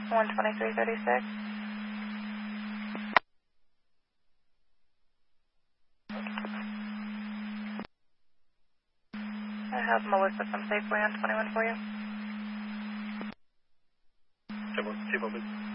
12336. I have Melissa from Safeway on 21 for you. Two moments.